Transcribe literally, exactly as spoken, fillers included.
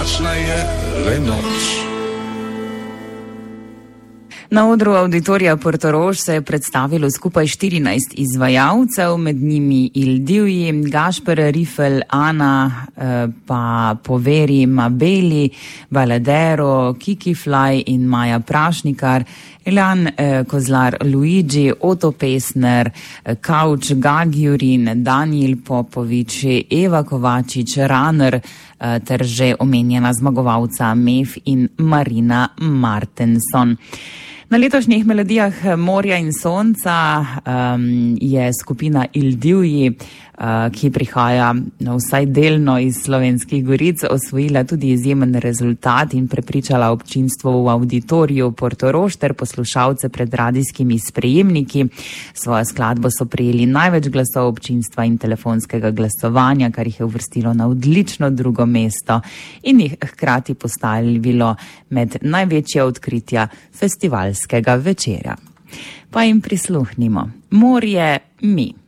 oblačna je le noč. Na odru Auditorija Portorož se je predstavilo skupaj štirinajst izvajalcev, med njimi Il Divji, Gašper Rifel, Ana, pa Poveri Mabeli, Baladero, Kiki Fly in Maja Prašnikar, Elan Kozlar Luigi, Oto Pesner, Kauč Gagjurin, Daniel Popovič, Eva Kovačič, Runner ter že omenjena zmagovalca Mef in Marina Martenson. Na letošnjih melodijah Morja in sonca um, je skupina Il Divji, uh, ki prihaja no, vsaj delno iz Slovenskih goric, osvojila tudi izjemen rezultat in prepričala občinstvo v Auditoriju Portorož ter poslušalce pred radijskimi sprejemniki. Svojo skladbo so prejeli največ glasov občinstva in telefonskega glasovanja, kar jih je uvrstilo na odlično drugo mesto in jih hkrati postavilo med največje odkritja festivalskega večera. Pa jim prisluhnimo. Morje mi.